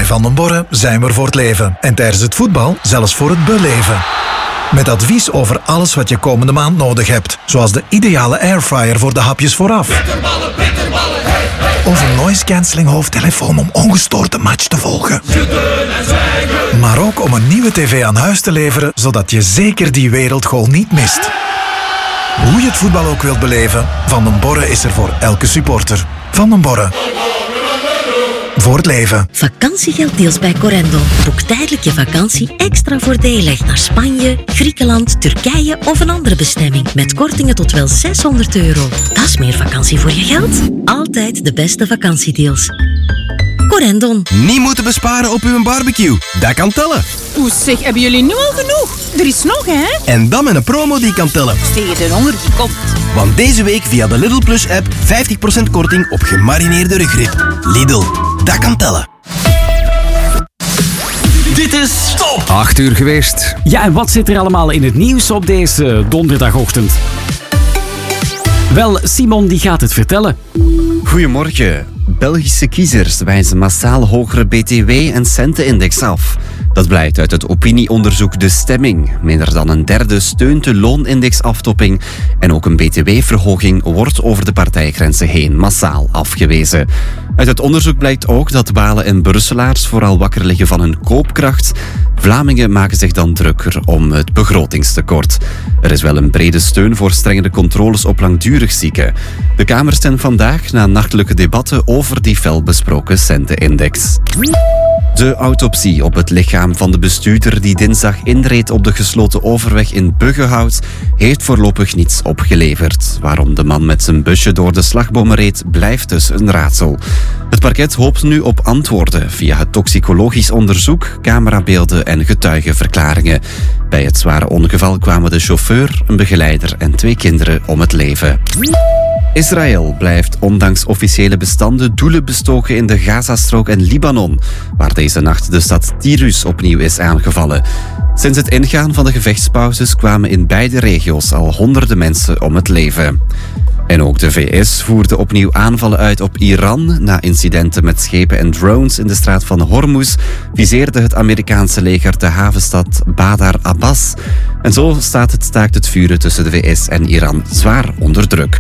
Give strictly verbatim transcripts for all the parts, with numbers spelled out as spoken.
Bij Van den Borre zijn we er voor het leven. En tijdens het voetbal zelfs voor het beleven. Met advies over alles wat je komende maand nodig hebt. Zoals de ideale airfryer voor de hapjes vooraf. Bitterballen, bitterballen, hey, hey. Of een noise cancelling hoofdtelefoon om ongestoord de match te volgen. Schudden en zwijgen. Maar ook om een nieuwe tv aan huis te leveren, zodat je zeker die wereldgoal niet mist. Hoe je het voetbal ook wilt beleven, Van den Borre is er voor elke supporter. Van den Borre. Voor het leven. Vakantiegeld deals bij Corendon. Boek tijdelijk je vakantie extra voordelig naar Spanje, Griekenland, Turkije of een andere bestemming. Met kortingen tot wel zeshonderd euro. Dat is meer vakantie voor je geld. Altijd de beste vakantiedeals. Corendon. Niet moeten besparen op uw barbecue. Dat kan tellen. Oeh zeg, hebben jullie nu al genoeg? Er is nog, hè? En dan met een promo die kan tellen. Tegen de honger die komt. Want deze week via de Lidl Plus app vijftig procent korting op gemarineerde rugrib. Lidl, dat kan tellen. Dit is Top. Acht uur geweest. Ja, en wat zit er allemaal in het nieuws op deze donderdagochtend? Wel, Simon die gaat het vertellen. Goedemorgen. Belgische kiezers wijzen massaal hogere B T W- en centenindex af. Dat blijkt uit het opinieonderzoek De Stemming. Minder dan een derde steunt de loonindexaftopping en ook een B T W-verhoging wordt over de partijgrenzen heen massaal afgewezen. Uit het onderzoek blijkt ook dat Walen en Brusselaars vooral wakker liggen van hun koopkracht. Vlamingen maken zich dan drukker om het begrotingstekort. Er is wel een brede steun voor strengere controles op langdurig zieken. De Kamer stemt vandaag na nachtelijke debatten over die fel besproken centenindex. De autopsie op het lichaam van de bestuurder die dinsdag inreed op de gesloten overweg in Buggenhout heeft voorlopig niets opgeleverd. Waarom de man met zijn busje door de slagbomen reed, blijft dus een raadsel. Het parket hoopt nu op antwoorden via het toxicologisch onderzoek, camerabeelden en getuigenverklaringen. Bij het zware ongeval kwamen de chauffeur, een begeleider en twee kinderen om het leven. Israël blijft ondanks officiële bestanden doelen bestoken in de Gazastrook en Libanon, waar deze nacht de stad Tyrus opnieuw is aangevallen. Sinds het ingaan van de gevechtspauzes kwamen in beide regio's al honderden mensen om het leven. En ook de V S voerde opnieuw aanvallen uit op Iran. Na incidenten met schepen en drones in de straat van Hormuz viseerde het Amerikaanse leger de havenstad Badr Abbas. En zo staat het staakt het vuren tussen de V S en Iran zwaar onder druk.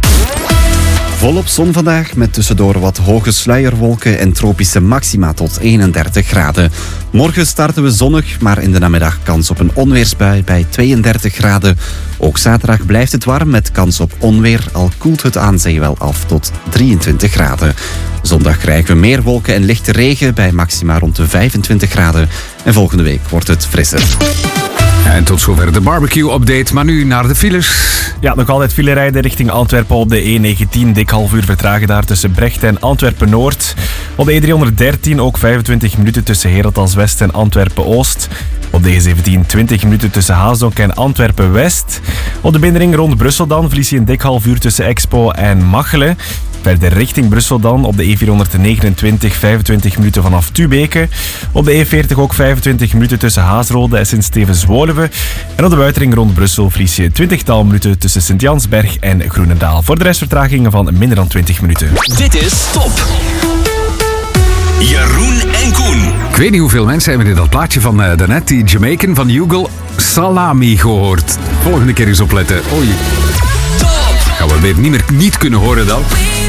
Volop zon vandaag, met tussendoor wat hoge sluierwolken en tropische maxima tot eenendertig graden. Morgen starten we zonnig, maar in de namiddag kans op een onweersbui bij tweeëndertig graden. Ook zaterdag blijft het warm met kans op onweer, al koelt het aan zee wel af tot drieëntwintig graden. Zondag krijgen we meer wolken en lichte regen bij maxima rond de vijfentwintig graden. En volgende week wordt het frisser. En tot zover de barbecue-update, maar nu naar de files. Ja, nog altijd file rijden richting Antwerpen op de E negentien. Dik half uur vertragen daar tussen Brecht en Antwerpen-Noord. Op de E driehonderddertien ook vijfentwintig minuten tussen Herentals-West en Antwerpen-Oost. Op de E zeventien twintig minuten tussen Haasdonk en Antwerpen-West. Op de binnenring rond Brussel dan verlies je een dik half uur tussen Expo en Machelen. Verder richting Brussel dan op de E vierhonderdnegenentwintig vijfentwintig minuten vanaf Tubeke. Op de E veertig ook vijfentwintig minuten tussen Haasrode en Sint-Stevens-Woluwe. En op de buitenring rond Brussel verlies je twintigtal minuten tussen Sint-Jansberg en Groenendaal. Voor de rest vertragingen van minder dan twintig minuten. Dit is Top. Jeroen en Koen. Ik weet niet hoeveel mensen hebben in dat plaatje van uh, daarnet, die Jamaican van Hugo Salami gehoord. Volgende keer eens opletten. Oei. Top. Gaan we weer niet meer niet kunnen horen dan.